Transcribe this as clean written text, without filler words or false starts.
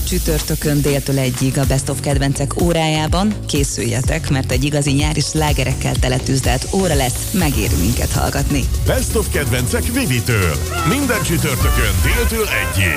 csütörtökön déltől 1-ig a Best of kedvencek órájában. Készüljetek, mert egy igazi nyári slágerekkel teletűzdelt óra lesz, megéri minket hallgatni. Best of kedvencek Vivitől. Minden csütörtökön déltől 1-ig.